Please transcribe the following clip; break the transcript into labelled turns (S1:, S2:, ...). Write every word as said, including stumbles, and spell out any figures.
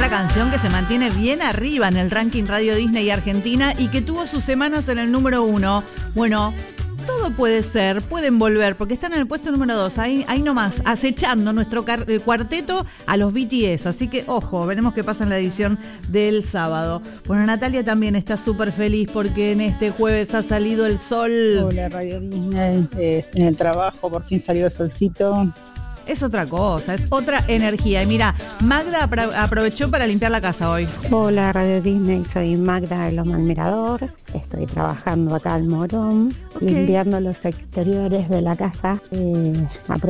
S1: otra canción que se mantiene bien arriba en el ranking Radio Disney Argentina y que tuvo sus semanas en el número uno. Bueno, todo puede ser, pueden volver, porque están en el puesto número dos, ahí, ahí nomás, acechando nuestro car- eh, cuarteto a los B T S. Así que, ojo, veremos qué pasa en la edición del sábado. Bueno, Natalia también está súper feliz porque en este jueves ha salido el sol.
S2: Hola, Radio Disney, eh, en el trabajo por fin salió el solcito.
S1: Es otra cosa, es otra energía. Y mira, Magda apro- aprovechó para limpiar la casa hoy.
S3: Hola Radio Disney, soy Magda de Loma del Mirador. Estoy trabajando acá al Morón,
S1: Ok.
S3: limpiando los exteriores de la casa. Eh,